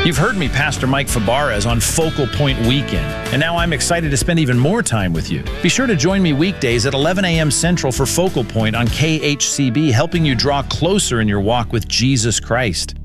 You've heard me, Pastor Mike Fabarez, on Focal Point Weekend, and now I'm excited to spend even more time with you. Be sure to join me weekdays at 11 a.m. Central for Focal Point on KHCB, helping you draw closer in your walk with Jesus Christ.